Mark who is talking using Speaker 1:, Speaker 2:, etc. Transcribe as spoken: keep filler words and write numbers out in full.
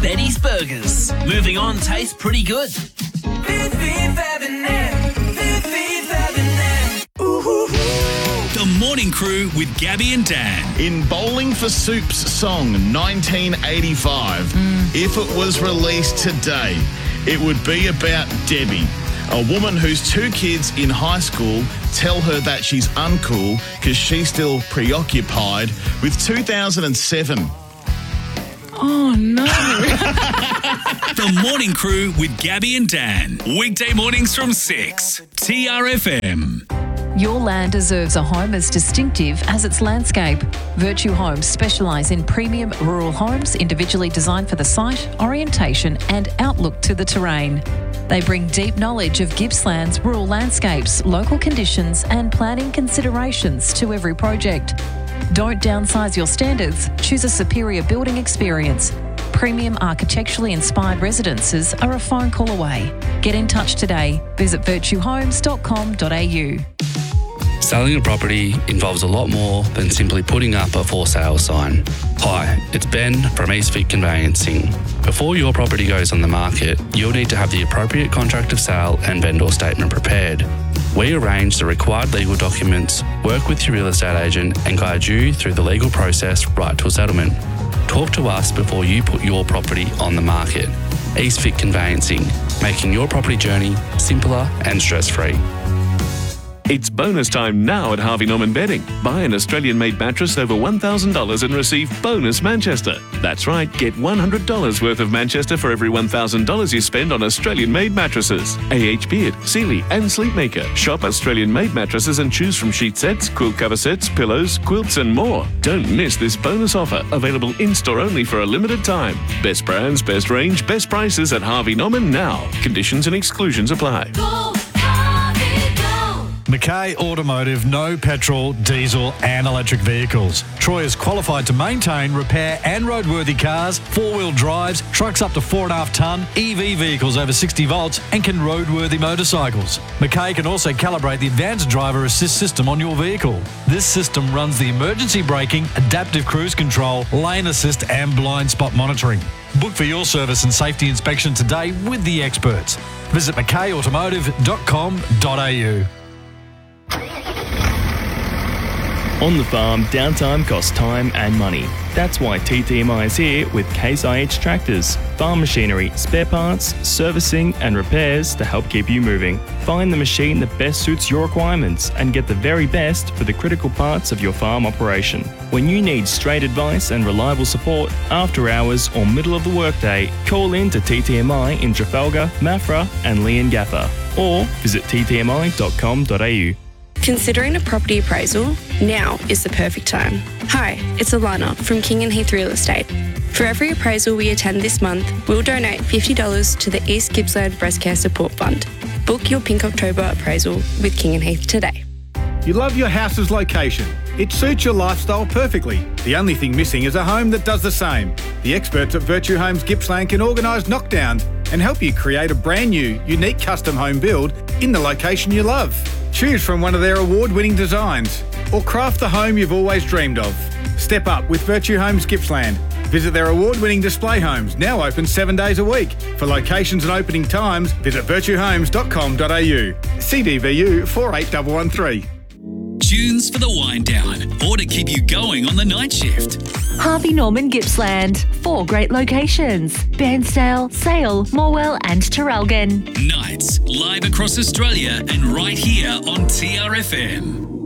Speaker 1: Betty's Burgers. Moving on tastes pretty good. The Morning Crew with Gabby and Dan.
Speaker 2: In Bowling for Soup's song nineteen eighty-five, mm. if it was released today, it would be about Debbie, a woman whose two kids in high school tell her that she's uncool because she's still preoccupied with two thousand seven.
Speaker 3: Oh, no.
Speaker 1: The Morning Crew with Gabby and Dan. Weekday mornings from six. T R F M.
Speaker 3: Your land deserves a home as distinctive as its landscape. Virtue Homes specialise in premium rural homes individually designed for the site, orientation and outlook to the terrain. They bring deep knowledge of Gippsland's rural landscapes, local conditions and planning considerations to every project. Don't downsize your standards, choose a superior building experience. Premium architecturally inspired residences are a phone call away. Get in touch today. Visit virtue homes dot com dot a u.
Speaker 4: Selling a property involves a lot more than simply putting up a for sale sign. Hi, it's Ben from Eastfit Conveyancing. Before your property goes on the market, you'll need to have the appropriate contract of sale and vendor statement prepared. We arrange the required legal documents, work with your real estate agent and guide you through the legal process right to a settlement. Talk to us before you put your property on the market. Eastfit Conveyancing, making your property journey simpler and stress-free.
Speaker 5: It's bonus time now at Harvey Norman Bedding. Buy an Australian-made mattress over one thousand dollars and receive bonus Manchester. That's right, get one hundred dollars worth of Manchester for every one thousand dollars you spend on Australian-made mattresses. A H Beard, Sealy and Sleepmaker. Shop Australian-made mattresses and choose from sheet sets, quilt cover sets, pillows, quilts and more. Don't miss this bonus offer, available in-store only for a limited time. Best brands, best range, best prices at Harvey Norman now. Conditions and exclusions apply.
Speaker 6: Go!
Speaker 7: Mackay Automotive, no petrol, diesel and electric vehicles. Troy is qualified to maintain, repair and roadworthy cars, four-wheel drives, trucks up to four and a half tonne, E V vehicles over sixty volts and can roadworthy motorcycles. Mackay can also calibrate the advanced driver assist system on your vehicle. This system runs the emergency braking, adaptive cruise control, lane assist and blind spot monitoring. Book for your service and safety inspection today with the experts. Visit mackay automotive dot com dot a u.
Speaker 8: On the farm, downtime costs time and money. That's why T T M I is here with Case I H Tractors. Farm machinery, spare parts, servicing and repairs to help keep you moving. Find the machine that best suits your requirements and get the very best for the critical parts of your farm operation. When you need straight advice and reliable support, after hours or middle of the workday, call in to T T M I in Trafalgar, Maffra and Leongatha or visit t t m i dot com dot a u.
Speaker 9: Considering a property appraisal? Now is the perfect time. Hi, it's Alana from King and Heath Real Estate. For every appraisal we attend this month, we'll donate fifty dollars to the East Gippsland Breast Care Support Fund. Book your Pink October appraisal with King and Heath today.
Speaker 10: You love your house's location. It suits your lifestyle perfectly. The only thing missing is a home that does the same. The experts at Virtue Homes Gippsland can organise knockdowns and help you create a brand new, unique custom home build in the location you love. Choose from one of their award-winning designs or craft the home you've always dreamed of. Step up with Virtue Homes Gippsland. Visit their award-winning display homes, now open seven days a week. For locations and opening times, visit virtue homes dot com dot a u. C D V U four eight one one three.
Speaker 1: Tunes for the wind down or to keep you going on the night shift.
Speaker 6: Harvey Norman Gippsland. Four great locations. Bairnsdale, Sale, Morwell and Terrelgan.
Speaker 1: Nights live across Australia and right here on T R F M.